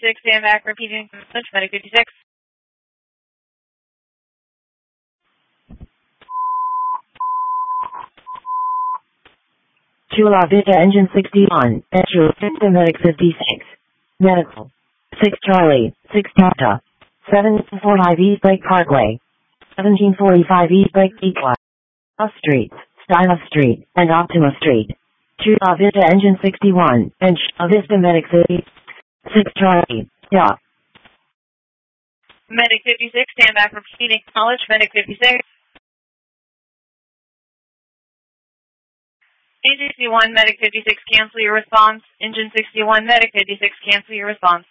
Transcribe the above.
6, stand back, repeating, Medic 56. Chula Vista Engine 61, Chula Vista Medic 56. Medical. 6 Charlie, 6 Delta. 745 East Lake Parkway. 1745 East Lake Equa. Street, Stila Street, and Optima Street. Chula Vista Engine 61, and Chula Vista Medic 56. 6 Charlie, Doc. Medic 56, stand back, repeating, acknowledge, Medic 56. Engine 61, Medic 56, cancel your response. Engine 61, Medic 56, cancel your response.